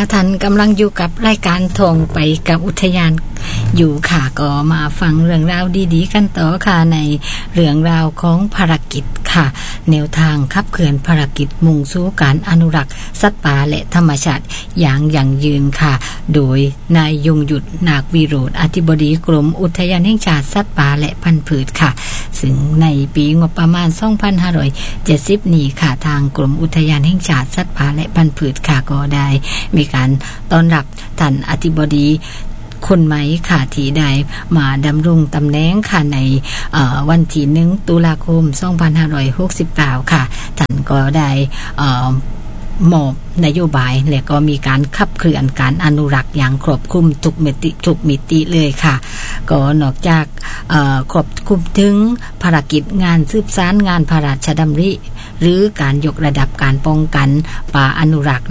ท่านกำลังอยู่กับรายการท่องไปกับอุทยานอยู่ค่ะก็มาฟังเรื่องราวดีๆกันต่อค่ะในเรื่องราวของภารกิจค่ะแนวทางขับเคลื่อนภารกิจมุ่งสู่การอนุรักษ์สัตว์ป่าและธรรมชาติอย่างยั่งยืนค่ะโดยนายยงยุทธนาควิโรจน์อธิบดีกรมอุทยานแห่งชาติสัตว์ป่าและพันธุ์พืชค่ะซึ่งในปีงบประมาณ2570นี้ค่ะทางกรมอุทยานแห่งชาติสัตว์ป่าและพันธุ์พืชค่ะก็ได้มีการต้อนรับท่านอธิบดีคนไหมค่ะที่ได้มาดำรงตำแหน่งค่ะในวันที่1ตุลาคม2569ค่ะท่านก็ได้มอบนโยบายและก็มีการขับเคลื่อนการอนุรักษ์อย่างครอบคลุมทุกมิติเลยค่ะก็นอกจากครอบคลุมถึงภารกิจงานสืบสานงานพระราชดำริหรือการยกระดับการป้องกันป่าอนุรักษ์